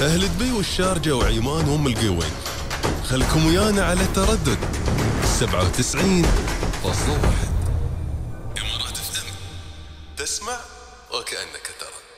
أهل دبي والشارجة وعمان وأم القوين، خلكم ويانا على تردد 97.1 إمارات FM. تسمع وكأنك ترى.